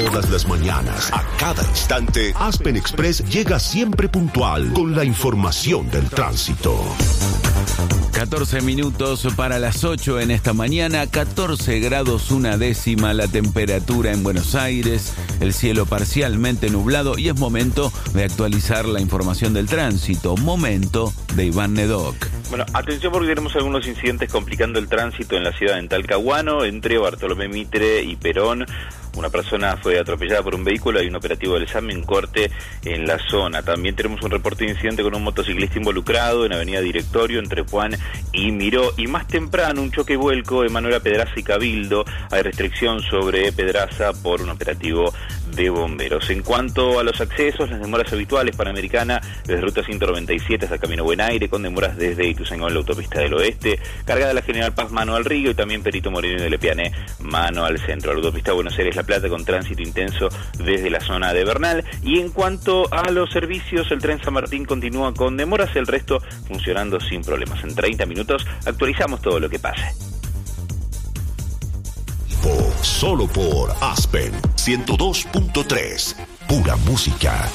Todas las mañanas, a cada instante, Aspen Express llega siempre puntual con la información del tránsito. 14 minutos para las 8 en esta mañana, 14 grados 1/10 la temperatura en Buenos Aires, el cielo parcialmente nublado y es momento de actualizar la información del tránsito, momento de Iván Nedoc. Bueno, atención porque tenemos algunos incidentes complicando el tránsito en la ciudad de Talcahuano, entre Bartolomé Mitre y Perón. Una persona fue atropellada por un vehículo, hay un operativo del examen corte en la zona. También tenemos un reporte de incidente con un motociclista involucrado en Avenida Directorio entre Juan y Miró. Y más temprano un choque y vuelco en Manuela Pedraza y Cabildo. Hay restricción sobre Pedraza por un operativo de bomberos. En cuanto a los accesos, las demoras habituales Panamericana desde Ruta 197 hasta Camino Buen Aire, con demoras desde Ituzaingó en la autopista del Oeste, cargada la General Paz mano al Río y también Perito Moreno y de Lepiané mano al centro. La autopista Buenos Aires La Plata con tránsito intenso desde la zona de Bernal. Y en cuanto a los servicios, el tren San Martín continúa con demoras, el resto funcionando sin problemas. En 30 minutos actualizamos todo lo que pase. Solo por Aspen 102.3, pura música.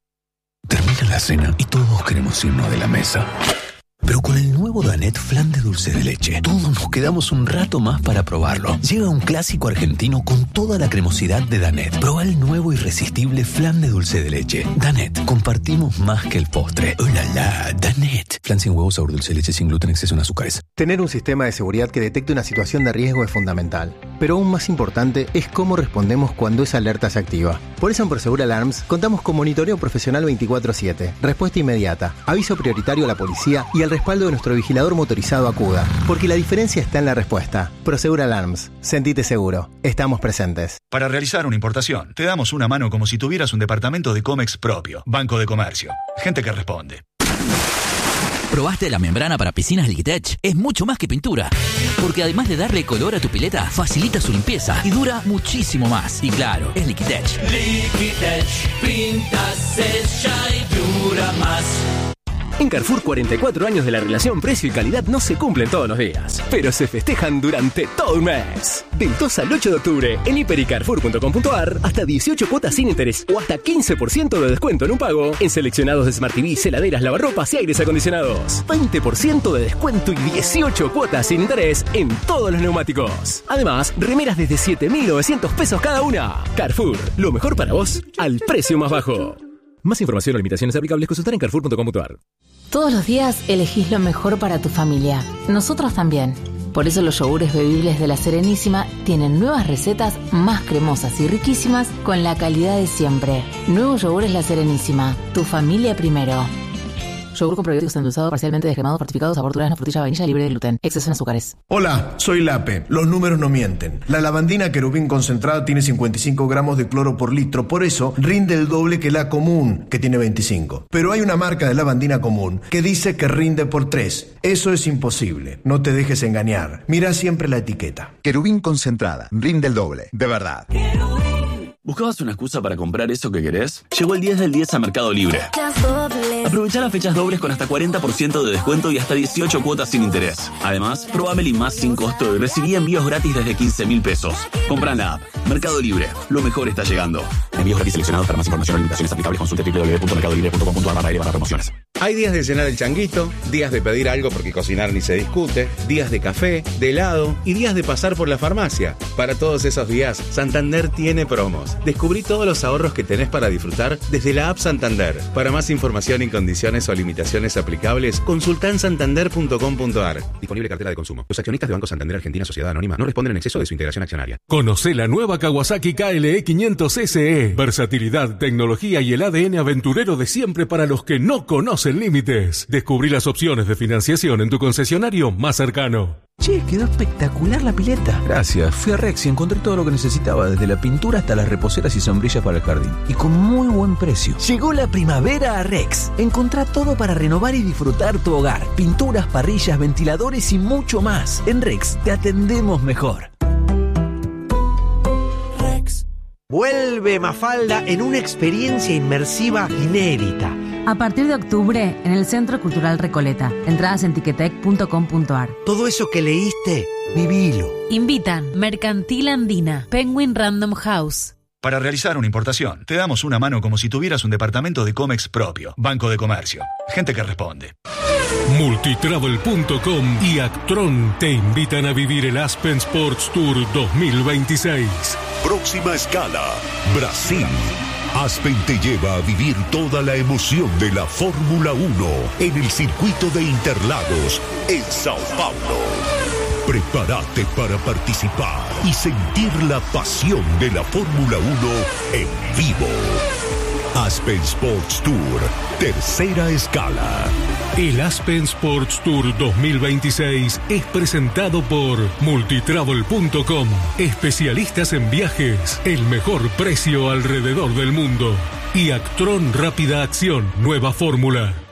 Termina la cena y todos queremos irnos de la mesa. Pero con el nuevo Danette Flan de dulce de leche, todos nos quedamos un rato más para probarlo. Llega un clásico argentino con toda la cremosidad de Danette. Proba el nuevo irresistible flan de dulce de leche. Danette, compartimos más que el postre. ¡Oh la la! Danette. Flan sin huevo, sabor dulce de leche, sin gluten, exceso en azúcares. Tener un sistema de seguridad que detecte una situación de riesgo es fundamental. Pero aún más importante es cómo respondemos cuando esa alerta se activa. Por eso en Prosegur Alarms contamos con monitoreo profesional 24/7, respuesta inmediata, aviso prioritario a la policía y el respaldo de nuestro vigilador motorizado Acuda. Porque la diferencia está en la respuesta. Prosegur Alarms. Sentite seguro. Estamos presentes. Para realizar una importación, te damos una mano como si tuvieras un departamento de Comex propio. Banco de Comercio. Gente que responde. ¿Probaste la membrana para piscinas Liquitech? Es mucho más que pintura, porque además de darle color a tu pileta, facilita su limpieza y dura muchísimo más. Y claro, es Liquitech. Liquitech, pinta, sella y dura más. En Carrefour, 44 años de la relación precio y calidad no se cumplen todos los días, pero se festejan durante todo un mes. Del 2 al 8 de octubre, en hiper-y-carrefour.com.ar, hasta 18 cuotas sin interés o hasta 15% de descuento en un pago en seleccionados de Smart TVs, heladeras, lavarropas y aires acondicionados. 20% de descuento y 18 cuotas sin interés en todos los neumáticos. Además, remeras desde 7.900 pesos cada una. Carrefour, lo mejor para vos al precio más bajo. Más información o limitaciones aplicables consultar en carrefour.com.ar. Todos los días elegís lo mejor para tu familia. Nosotros también. Por eso los yogures bebibles de La Serenísima tienen nuevas recetas más cremosas y riquísimas con la calidad de siempre. Nuevos yogures La Serenísima. Tu familia primero. Yogur con probióticos endulzado, parcialmente descremado, fortificado, sabor durazno, frutilla, vainilla, libre de gluten. Exceso en azúcares. Hola, soy Lape. Los números no mienten. La lavandina Querubín concentrada tiene 55 gramos de cloro por litro. Por eso rinde el doble que la común, que tiene 25. Pero hay una marca de lavandina común que dice que rinde por 3. Eso es imposible. No te dejes engañar. Mira siempre la etiqueta. Querubín concentrada. Rinde el doble. De verdad. ¿Buscabas una excusa para comprar eso que querés? Llegó el 10 del 10 a Mercado Libre. Aprovecha las fechas dobles con hasta 40% de descuento y hasta 18 cuotas sin interés. Además, probá Meli Más sin costo y recibí envíos gratis desde 15.000 pesos. Compra en la app. Mercado Libre. Lo mejor está llegando. Envíos gratis seleccionados. Para más información o limitaciones aplicables consulte www.mercadolibre.com.ar/promociones. Hay días de llenar el changuito, días de pedir algo porque cocinar ni se discute, días de café, de helado y días de pasar por la farmacia. Para todos esos días, Santander tiene promos. Descubrí todos los ahorros que tenés para disfrutar desde la app Santander. Para más información y condiciones o limitaciones aplicables, consultá en santander.com.ar. Disponible cartera de consumo. Los accionistas de Banco Santander Argentina Sociedad Anónima no responden en exceso de su integración accionaria. Conocé la nueva Kawasaki KLE 500 SE. Versatilidad, tecnología y el ADN aventurero de siempre para los que no conocen límites. Descubrí las opciones de financiación en tu concesionario más cercano. Che, quedó espectacular la pileta. Gracias. Fui a Rex y encontré todo lo que necesitaba, desde la pintura hasta las reposeras y sombrillas para el jardín. Y con muy buen precio. Llegó la primavera a Rex. Encontrá todo para renovar y disfrutar tu hogar. Pinturas, parrillas, ventiladores y mucho más. En Rex te atendemos mejor. Rex. Vuelve Mafalda en una experiencia inmersiva inédita. A partir de octubre, en el Centro Cultural Recoleta. Entradas en tiquetec.com.ar. Todo eso que leíste, vivilo. Invitan Mercantil Andina, Penguin Random House. Para realizar una importación, te damos una mano como si tuvieras un departamento de Comex propio. Banco de Comercio. Gente que responde. Multitravel.com y Actron te invitan a vivir el Aspen Sports Tour 2026. Próxima escala, Brasil. Aspen te lleva a vivir toda la emoción de la Fórmula 1 en el circuito de Interlagos, en Sao Paulo. Prepárate para participar y sentir la pasión de la Fórmula 1 en vivo. Aspen Sports Tour, tercera escala. El Aspen Sports Tour 2026 es presentado por Multitravel.com. Especialistas en viajes, el mejor precio alrededor del mundo. Y Actron Rápida Acción, nueva fórmula.